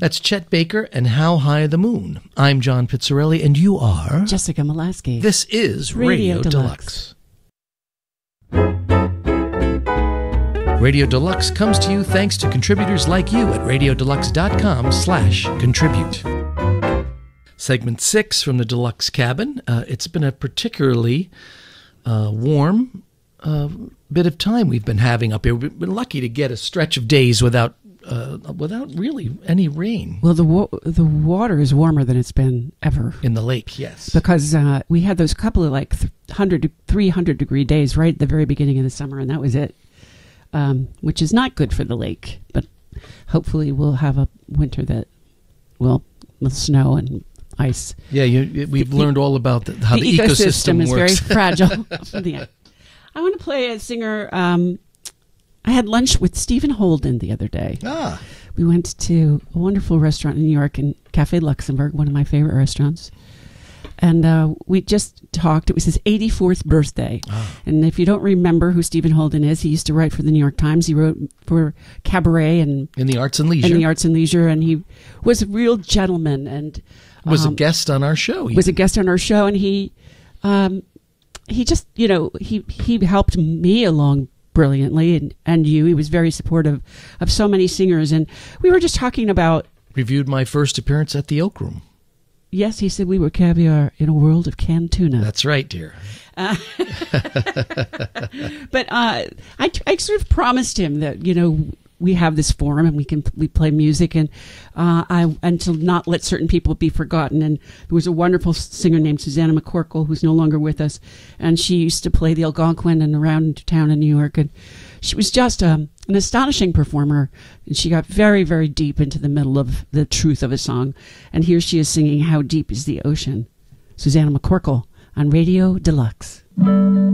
That's Chet Baker and How High the Moon. I'm John Pizzarelli, and you are... Jessica Molaski. This is Radio Deluxe. Radio Deluxe comes to you thanks to contributors like you at radiodeluxe.com/contribute. Segment 6 from the Deluxe Cabin. It's been a particularly warm bit of time we've been having up here. We've been lucky to get a stretch of days without really any rain. Well, the water is warmer than it's been ever. In the lake, yes. Because we had those couple of 300 degree days right at the very beginning of the summer, and that was it, which is not good for the lake. But hopefully we'll have a winter that will with snow and ice. Yeah, we've learned all about how the ecosystem is works. Very fragile. I want to play a singer. I had lunch with Stephen Holden the other day. We went to a wonderful restaurant in New York, in Café Luxembourg, one of my favorite restaurants. And we just talked. It was his 84th birthday. And if you don't remember who Stephen Holden is, he used to write for the New York Times. He wrote for Cabaret and in the Arts and Leisure. And he was a real gentleman and was a guest on our show. And he just, he helped me along brilliantly, and he was very supportive of so many singers. And we were just talking about... Reviewed my first appearance at the Oak Room. Yes, he said we were caviar in a world of canned tuna. That's right, dear. But I sort of promised him that, we have this forum and we play music, and to not let certain people be forgotten. And there was a wonderful singer named Susanna McCorkle, who's no longer with us, and she used to play the Algonquin and around town in New York, and she was just an astonishing performer, and she got very, very deep into the middle of the truth of a song. And here she is singing "How Deep Is the Ocean," Susanna McCorkle on Radio Deluxe.